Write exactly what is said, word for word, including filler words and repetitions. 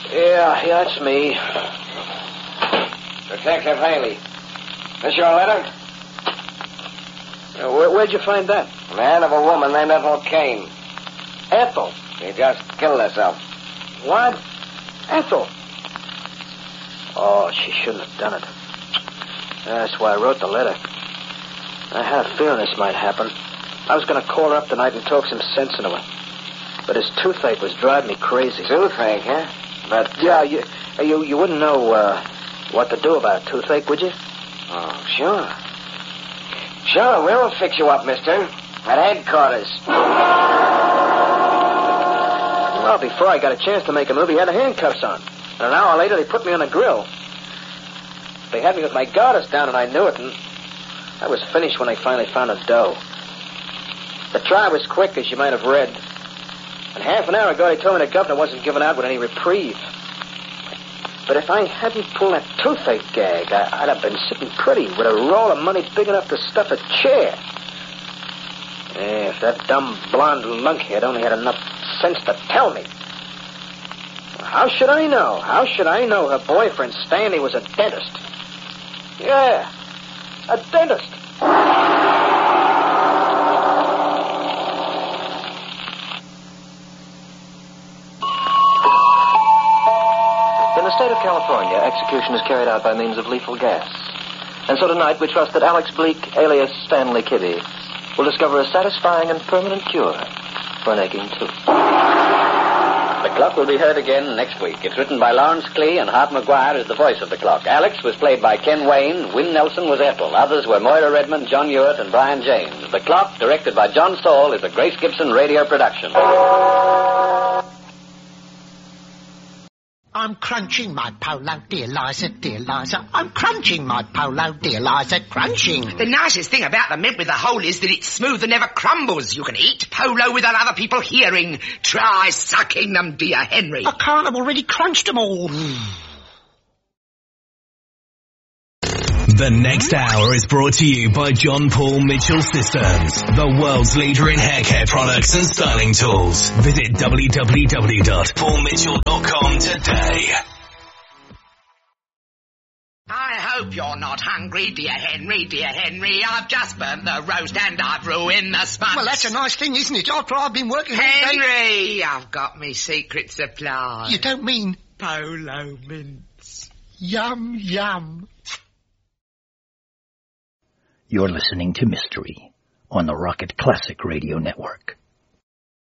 Yeah, yeah, it's me. Detective Haley. This your letter? Uh, where, where'd you find that? Man of a woman named Ethel Kane. Ethel? She just killed herself. What? Ethel? Oh, she shouldn't have done it. That's why I wrote the letter. I had a feeling this might happen. I was going to call her up tonight and talk some sense into her. But his toothache was driving me crazy. Toothache, huh? But... Yeah, you you, you wouldn't know uh, what to do about a toothache, would you? Oh, sure. Sure, we'll fix you up, mister. At headquarters. Well, before I got a chance to make a move, he had the handcuffs on. And an hour later, they put me on the grill. They had me with my garters down, and I knew it, and I was finished when they finally found the dough. The trial was quick, as you might have read. And half an hour ago, they told me the governor wasn't giving out with any reprieve. But if I hadn't pulled that toothache gag, I, I'd have been sitting pretty with a roll of money big enough to stuff a chair. Yeah, if that dumb blonde lunkhead only had enough sense to tell me. How should I know? How should I know her boyfriend, Stanley, was a dentist? Yeah, a dentist. In the state of California, execution is carried out by means of lethal gas. And so tonight we trust that Alex Bleek, alias Stanley Kiddy, will discover a satisfying and permanent cure for an aching tooth. The Clock will be heard again next week. It's written by Lawrence Klee, and Hart McGuire is the voice of the Clock. Alex was played by Ken Wayne. Wynn Nelson was Ethel. Others were Moira Redmond, John Ewart, and Brian James. The Clock, directed by John Saul, is a Grace Gibson radio production. I'm crunching my polo, dear Liza, dear Liza. I'm crunching my polo, dear Liza, crunching. The nicest thing about the mint with the hole is that it's smooth and never crumbles. You can eat polo without other people hearing. Try sucking them, dear Henry. I can't, I've already crunched them all. The next hour is brought to you by John Paul Mitchell Systems, the world's leader in hair care products and styling tools. Visit w w w dot paul mitchell dot com today. I hope you're not hungry, dear Henry, dear Henry. I've just burnt the roast and I've ruined the spuds. Well, that's a nice thing, isn't it? After I've been working all day... Henry, I've got me secret supply. You don't mean... Polo mints. Yum, yum. You're listening to Mystery on the Rocket Classic Radio Network.